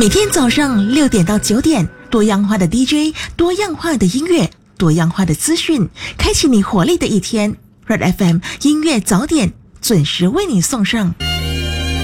每天早上6点到9点，多样化的 DJ， 多样化的音乐，多样化的资讯，开启你活力的一天。Red FM 音乐早点准时为你送上。